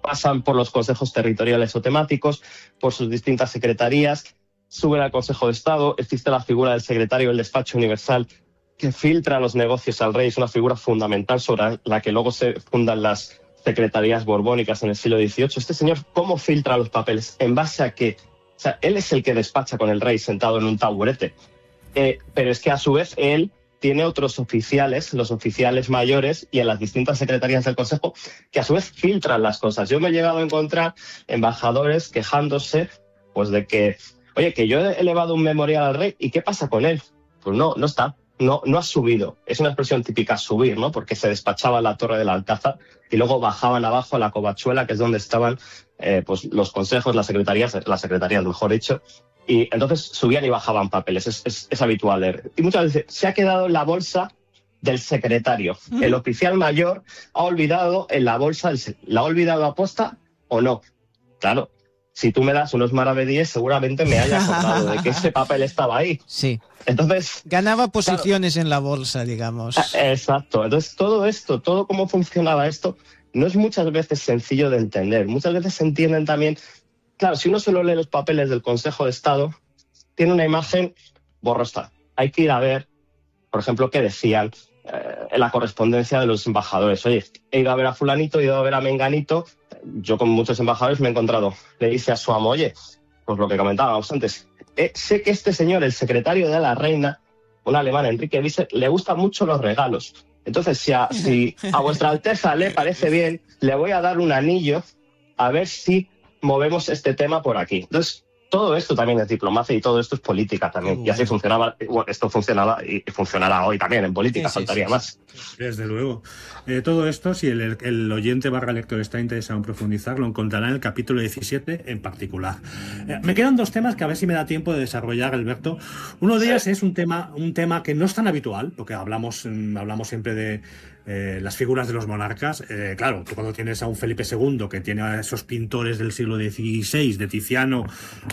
pasan por los consejos territoriales o temáticos, por sus distintas secretarías, suben al Consejo de Estado. Existe la figura del secretario del Despacho Universal que filtra los negocios al rey. Es una figura fundamental sobre la que luego se fundan las secretarías borbónicas en el siglo XVIII. Este señor, ¿cómo filtra los papeles? ¿En base a qué? O sea, él es el que despacha con el rey sentado en un taburete. Pero es que a su vez él tiene otros oficiales, los oficiales mayores y en las distintas secretarías del Consejo, que a su vez filtran las cosas. Yo me he llegado a encontrar embajadores quejándose pues de que, oye, que yo he elevado un memorial al rey, ¿y qué pasa con él? Pues no está. No ha subido. Es una expresión típica, subir, ¿no? Porque se despachaba en la torre del Alcázar y luego bajaban abajo a la covachuela, que es donde estaban pues los consejos, las secretarías, mejor dicho, y entonces subían y bajaban papeles. Es habitual leer. Y muchas veces se ha quedado en la bolsa del secretario. El oficial mayor ha olvidado en la bolsa, ¿la ha olvidado aposta o no? Claro. Si tú me das unos maravedíes, seguramente me haya acordado de que ese papel estaba ahí. Sí. Entonces, ganaba posiciones en la bolsa, digamos. Exacto. Entonces, todo cómo funcionaba esto, no es muchas veces sencillo de entender. Muchas veces se entienden también. Claro, si uno solo lee los papeles del Consejo de Estado, tiene una imagen borrosa. Hay que ir a ver, por ejemplo, qué decían en la correspondencia de los embajadores. Oye, he ido a ver a fulanito, he ido a ver a menganito. Yo con muchos embajadores me he encontrado. Le dice a su amo, oye, pues lo que comentábamos antes, sé que este señor, el secretario de la reina, un alemán, Enrique Wieser, le gustan mucho los regalos. Entonces, si a vuestra Alteza le parece bien, le voy a dar un anillo a ver si movemos este tema por aquí. Entonces, todo esto también es diplomacia y todo esto es política también. Y así funcionaba, esto funcionaba y funcionará hoy también en política, faltaría más. Desde luego. Todo esto, si el oyente / lector está interesado en profundizar, lo encontrará en el capítulo 17 en particular. Me quedan dos temas que a ver si me da tiempo de desarrollar, Alberto. Uno de ellos es un tema que no es tan habitual, porque hablamos siempre de las figuras de los monarcas. Claro, tú cuando tienes a un Felipe II que tiene a esos pintores del siglo XVI, de Tiziano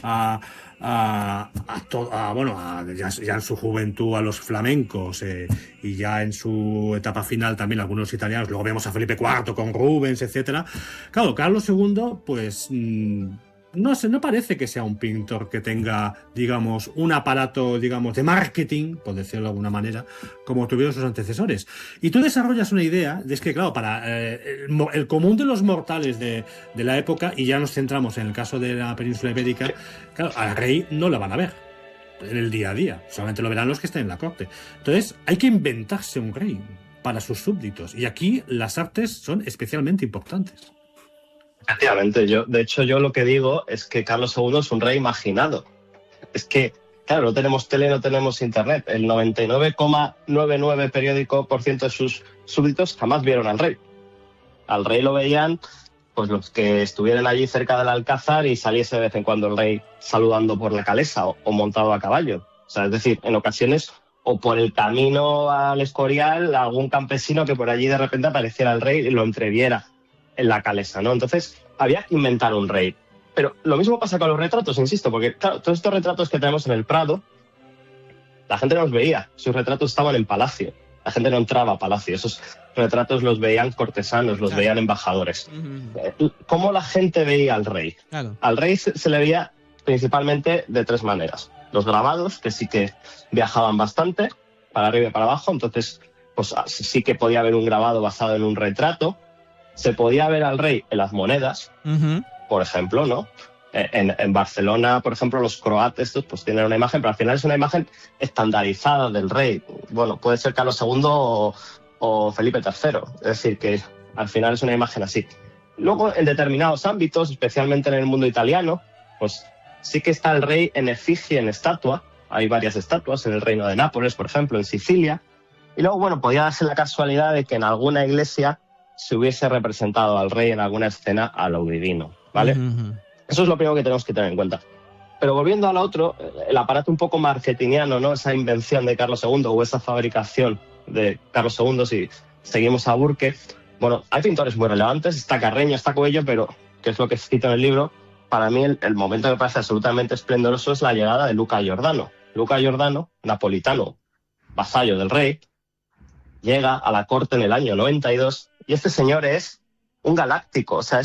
ya en su juventud a los flamencos y ya en su etapa final también algunos italianos, luego vemos a Felipe IV con Rubens, etcétera. Claro, Carlos II pues no parece que sea un pintor que tenga, digamos, un aparato, digamos, de marketing, por decirlo de alguna manera, como tuvieron sus antecesores. Y tú desarrollas una idea de que, claro, para el común de los mortales de la época, y ya nos centramos en el caso de la península ibérica, claro, al rey no la van a ver en el día a día, solamente lo verán los que estén en la corte. Entonces, hay que inventarse un rey para sus súbditos, y aquí las artes son especialmente importantes. Efectivamente, de hecho yo lo que digo es que Carlos II es un rey imaginado. Es que, claro, no tenemos tele, no tenemos internet. El 99,99% de sus súbditos jamás vieron al rey. Al rey lo veían pues los que estuvieran allí cerca del Alcázar y saliese de vez en cuando el rey saludando por la calesa o montado a caballo. O sea, es decir, en ocasiones o por el camino al Escorial, algún campesino que por allí de repente apareciera el rey y lo entreviera en la calesa, ¿no? Entonces, había que inventar un rey. Pero lo mismo pasa con los retratos, insisto, porque claro, todos estos retratos que tenemos en el Prado, la gente no los veía. Sus retratos estaban en palacio. La gente no entraba a palacio. Esos retratos los veían cortesanos, los veían embajadores. ¿Cómo la gente veía al rey? Claro. Al rey se le veía principalmente de tres maneras. Los grabados, que sí que viajaban bastante, para arriba y para abajo, entonces pues sí que podía haber un grabado basado en un retrato. Se podía ver al rey en las monedas, por ejemplo, ¿no? En Barcelona, por ejemplo, los croates pues tienen una imagen, pero al final es una imagen estandarizada del rey. Bueno, puede ser Carlos II o Felipe III. Es decir, que al final es una imagen así. Luego, en determinados ámbitos, especialmente en el mundo italiano, pues sí que está el rey en efigie, en estatua. Hay varias estatuas en el Reino de Nápoles, por ejemplo, en Sicilia. Y luego, bueno, podía darse la casualidad de que en alguna iglesia se hubiese representado al rey en alguna escena a lo divino, ¿vale? Eso es lo primero que tenemos que tener en cuenta. Pero volviendo a lo otro, el aparato un poco marketingiano, ¿no? Esa invención de Carlos II o esa fabricación de Carlos II, si seguimos a Burke, bueno, hay pintores muy relevantes, está Carreño, está Coello, pero, que es lo que cito en el libro, para mí el momento que me parece absolutamente esplendoroso es la llegada de Luca Giordano. Luca Giordano, napolitano, vasallo del rey, llega a la corte en el año 92 y este señor es un galáctico, o sea,